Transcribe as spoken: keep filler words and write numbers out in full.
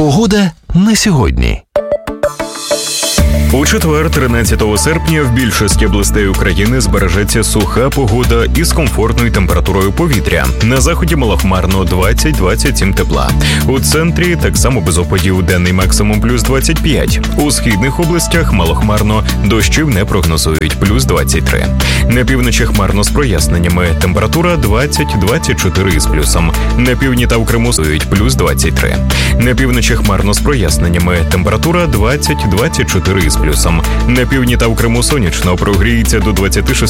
Погода на сьогодні. У четвер, тринадцятого серпня, в більшості областей України збережеться суха погода із комфортною температурою повітря. На заході малохмарно двадцять - двадцять сім тепла. У центрі так само без опадів, денний максимум плюс двадцять п'ять. У східних областях малохмарно, дощів не прогнозують, плюс двадцять три. На півночі хмарно з проясненнями, температура двадцять - двадцять чотири із плюсом. На півдні та в Криму сують плюс двадцять три. На півночі хмарно з проясненнями, температура двадцять - двадцять чотири із плюсом. На півдні та в Криму сонячно, прогріється до двадцять шість